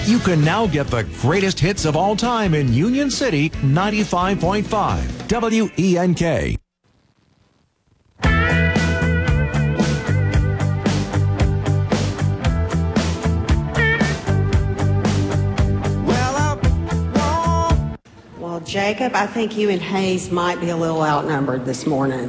You can now get the greatest hits of all time in Union City 95.5 WENK. Well, Jacob, I think you and Hayes might be a little outnumbered this morning.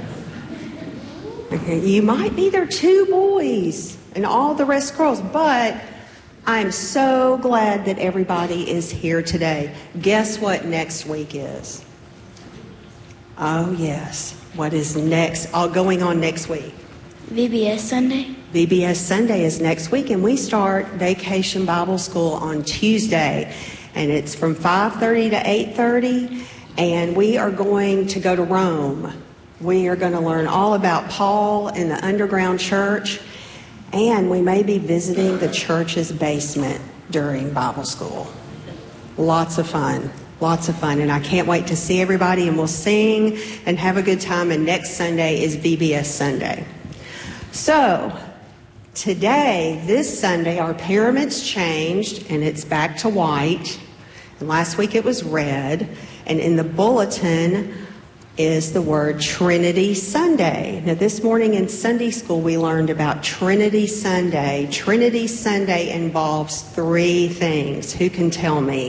You might be their two boys and all the rest girls, but I'm so glad that everybody is here today. Guess what next week is? Oh, yes. What is next? Going on next week? VBS Sunday. VBS Sunday is next week, and we start Vacation Bible School on Tuesday, and it's from 5:30 to 8:30, and we are going to go to Rome. We are going to learn all about Paul and the underground church, and we may be visiting the church's basement during Bible school. Lots of fun, and I can't wait to see everybody, and we'll sing and have a good time, and next Sunday is VBS Sunday. So, today, this Sunday, our pyramids changed, and it's back to white, and last week it was red, and in the bulletin is the word Trinity Sunday. Now, this morning in Sunday school, we learned about Trinity Sunday. Trinity Sunday involves three things. Who can tell me?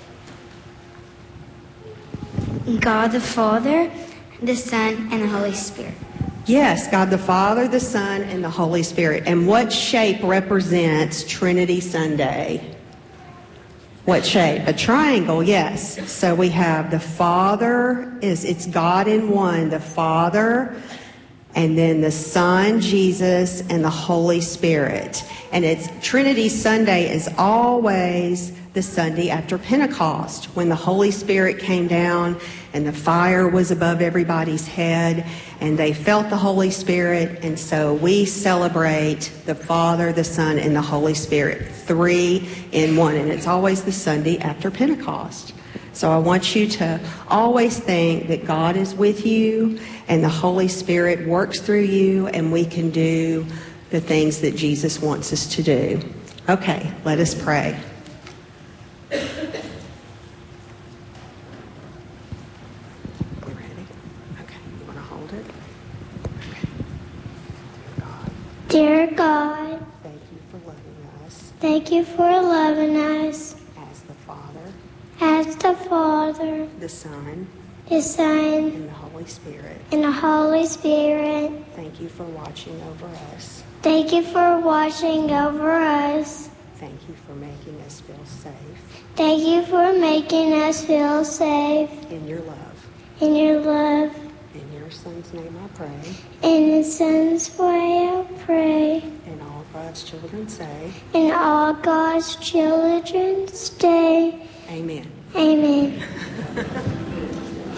God the Father, the Son, and the Holy Spirit. Yes, God the Father, the Son, and the Holy Spirit. And what shape represents Trinity Sunday? What shape? A triangle, yes. So we have the Father, it's God in one, the Father, and then the Son, Jesus, and the Holy Spirit. And it's Trinity Sunday is always the Sunday after Pentecost, when the Holy Spirit came down and the fire was above everybody's head and they felt the Holy Spirit. And so we celebrate the Father, the Son, and the Holy Spirit, three in one. And it's always the Sunday after Pentecost. So I want you to always think that God is with you and the Holy Spirit works through you, and we can do the things that Jesus wants us to do. Okay, let us pray. Dear God, Thank you for loving us. thank you for loving us As the Father, as the Father, the Son, the Son, and the Holy Spirit. and the Holy Spirit. Thank you for watching over us. Thank you for watching over us. Thank you for making us feel safe Thank you for making us feel safe in your love. in your love. In your Son's name I pray, In the Son's way I pray, and all God's children say, and all God's children stay. Amen. Amen.